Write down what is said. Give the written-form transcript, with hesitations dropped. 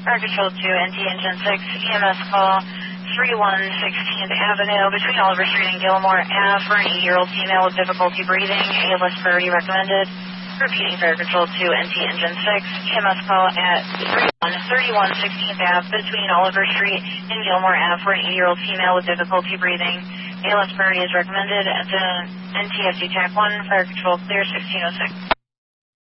Fire Control 2, NT Engine 6, EMS call 31 16th Avenue between Oliver Street and Gilmore Ave for an 8-year-old female with difficulty breathing. ALS priority recommended. Repeating Fire Control 2, NT Engine 6, EMS call at 31 16th Ave between Oliver Street and Gilmore Ave for an 8-year-old female with difficulty breathing. ALS priority is recommended. At the NTFD TAC 1, Fire Control clear 1606.